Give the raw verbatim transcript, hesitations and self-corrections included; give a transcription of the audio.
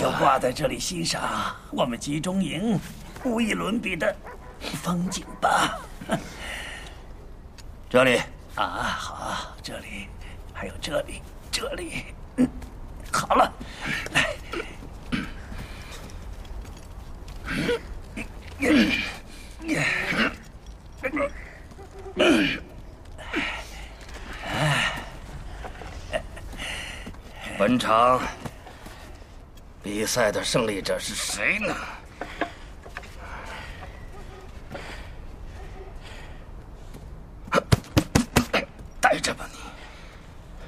就挂在这里欣赏我们集中营无与伦比的风景吧。 这里啊，好，这里，还有这里，这里，嗯，好了，来。 本场比赛的胜利者是谁呢？